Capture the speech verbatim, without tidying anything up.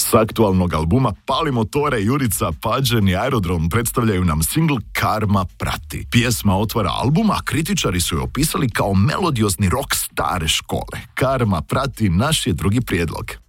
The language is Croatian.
S aktualnog albuma Pali motore, Jurica Pađen i Aerodrom predstavljaju nam singl Karma prati. Pjesma otvara album, a kritičari su je opisali kao melodiozni rock stare škole. Karma prati naš je drugi prijedlog.